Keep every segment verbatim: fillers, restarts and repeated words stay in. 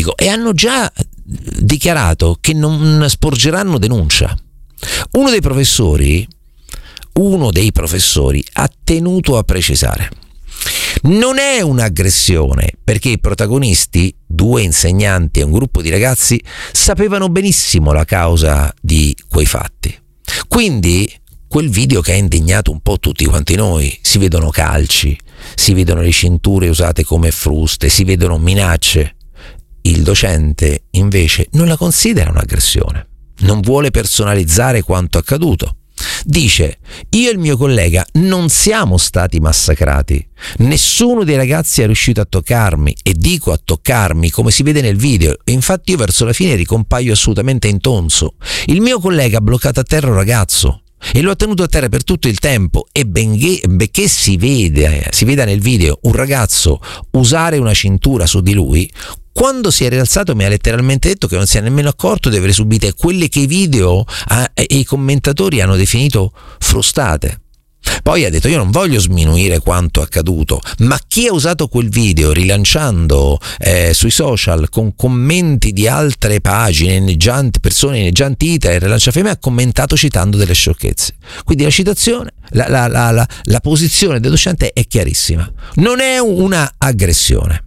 politico e hanno già dichiarato che non sporgeranno denuncia. Uno dei professori, uno dei professori ha tenuto a precisare: non è un'aggressione, perché i protagonisti, due insegnanti e un gruppo di ragazzi, sapevano benissimo la causa di quei fatti. Quindi quel video che ha indignato un po' tutti quanti noi, si vedono calci, si vedono le cinture usate come fruste, si vedono minacce. Il docente invece non la considera un'aggressione, non vuole personalizzare quanto accaduto. Dice: io e il mio collega non siamo stati massacrati, nessuno dei ragazzi è riuscito a toccarmi, e dico a toccarmi come si vede nel video, infatti io verso la fine ricompaio assolutamente intonso. Il mio collega ha bloccato a terra un ragazzo e lo ha tenuto a terra per tutto il tempo, e benché, benché si vede, si veda nel video un ragazzo usare una cintura su di lui, quando si è rialzato mi ha letteralmente detto che non si è nemmeno accorto di aver subito quelle che i video ah, e i commentatori hanno definito frustate. Poi ha detto: io non voglio sminuire quanto accaduto, ma chi ha usato quel video rilanciando eh, sui social con commenti di altre pagine, inneggianti, persone inneggiantite e rilanciafemme, ha commentato citando delle sciocchezze. Quindi la citazione, la, la, la, la, la posizione del docente è chiarissima, non è una aggressione.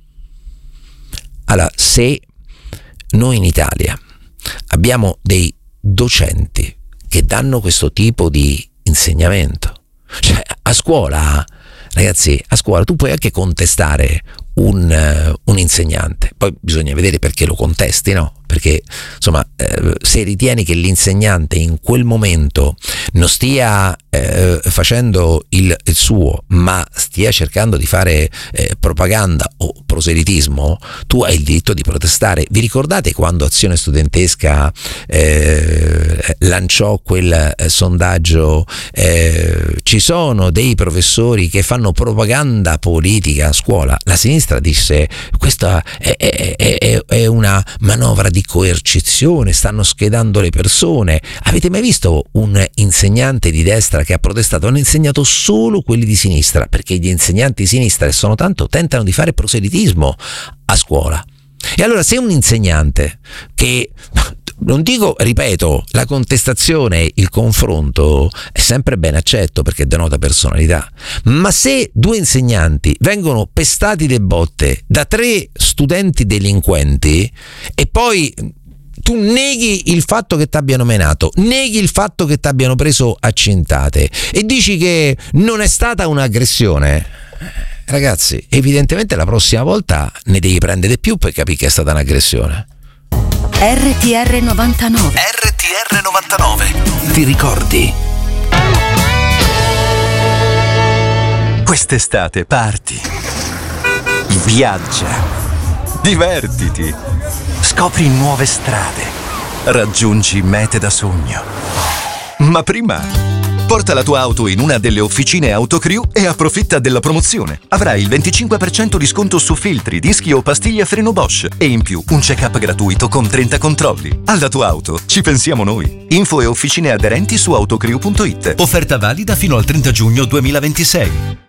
Allora, se noi in Italia abbiamo dei docenti che danno questo tipo di insegnamento, cioè a scuola, ragazzi, a scuola tu puoi anche contestare un, uh, un insegnante, poi bisogna vedere perché lo contesti, no? Perché insomma eh, se ritieni che l'insegnante in quel momento non stia eh, facendo il, il suo, ma stia cercando di fare eh, propaganda o proselitismo, tu hai il diritto di protestare. Vi ricordate quando Azione Studentesca eh, lanciò quel eh, sondaggio? Eh, ci sono dei professori che fanno propaganda politica a scuola. La sinistra disse: questa è, è, è, è una manovra di coercizione, stanno schedando le persone. Avete mai visto un insegnante di destra che ha protestato? Hanno insegnato solo quelli di sinistra, perché gli insegnanti di sinistra, e sono tanto, tentano di fare proselitismo a scuola. E allora, se un insegnante che, non dico, ripeto, la contestazione, il confronto è sempre ben accetto perché denota personalità, ma se due insegnanti vengono pestati de botte da tre studenti delinquenti e poi tu neghi il fatto che ti abbiano menato, neghi il fatto che ti abbiano preso a cintate e dici che non è stata un'aggressione, ragazzi, evidentemente la prossima volta ne devi prendere di più per capire che è stata un'aggressione. R T R novantanove. R T R novantanove. Ti ricordi? Quest'estate parti, viaggia, divertiti, scopri nuove strade, raggiungi mete da sogno. Ma prima porta la tua auto in una delle officine Autocrew e approfitta della promozione. Avrai il venticinque per cento di sconto su filtri, dischi o pastiglie a freno Bosch e in più un check-up gratuito con trenta controlli. Alla tua auto ci pensiamo noi. Info e officine aderenti su autocrew punto it. Offerta valida fino al trenta giugno duemilaventisei.